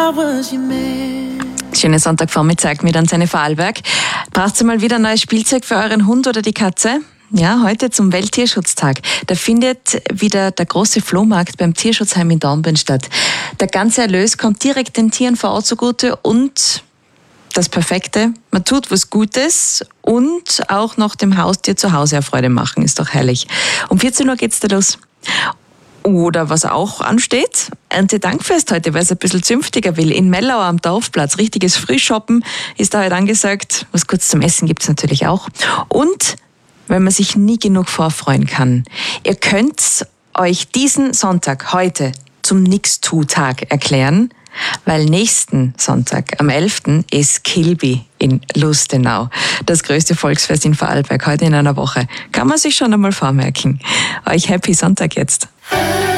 Schönen Sonntagvormittag mit Antenne Vorarlberg. Braucht ihr mal wieder neues Spielzeug für euren Hund oder die Katze? Ja, heute zum Welttierschutztag. Da findet wieder der große Flohmarkt beim Tierschutzheim in Dornbirn statt. Der ganze Erlös kommt direkt den Tieren vor Ort zugute und das Perfekte, man tut was Gutes und auch noch dem Haustier zu Hause eine Freude machen, ist doch herrlich. Um 14 Uhr geht's da los. Oder was auch ansteht, Erntedankfest heute, wer es ein bisschen zünftiger will. In Mellau am Dorfplatz, richtiges Frühshoppen ist da heute angesagt. Was kurz zum Essen gibt's natürlich auch. Und wenn man sich nie genug vorfreuen kann, ihr könnt euch diesen Sonntag heute zum Nix-Tu-Tag erklären, weil nächsten Sonntag, am 11. ist Kilby in Lustenau. Das größte Volksfest in Vorarlberg, heute in einer Woche. Kann man sich schon einmal vormerken. Euch Happy Sonntag jetzt.